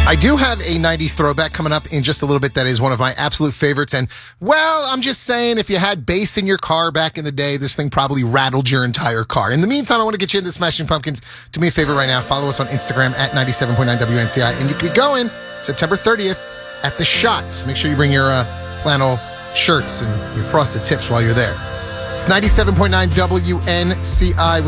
I do have a 90s throwback coming up in just a little bit that is one of my absolute favorites. And, well, I'm just saying, if you had bass in your car back in the day, this thing probably rattled your entire car. In the meantime, I want to get you into Smashing Pumpkins. Do me a favor right now. Follow us on Instagram at 97.9 WNCI. And you can be going September 30th at The Shots. Make sure you bring your flannel shirts and your frosted tips while you're there. It's 97.9 WNCI.